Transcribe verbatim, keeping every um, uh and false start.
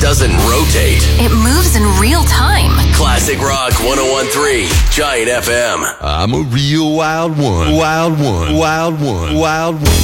doesn't rotate. It moves in real time. Classic Rock one oh one point three, Giant F M. I'm a real wild one. Wild one. Wild one. Wild one.